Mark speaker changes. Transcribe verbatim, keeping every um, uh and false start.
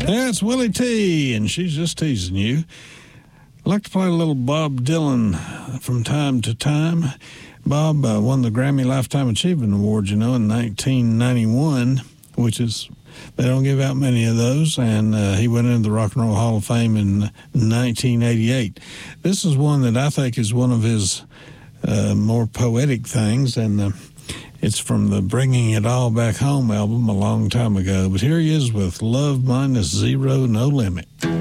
Speaker 1: Yeah, it's Willie T, and she's just teasing you. I like to play a little Bob Dylan from time to time. Bob uh, won the Grammy Lifetime Achievement Award, you know, in nineteen ninety-one, which is, they don't give out many of those, and uh, he went into the Rock and Roll Hall of Fame in nineteen eighty-eight. This is one that I think is one of his uh, more poetic things, and uh, it's from the Bringing It All Back Home album a long time ago. But here he is with Love Minus Zero, No Limit.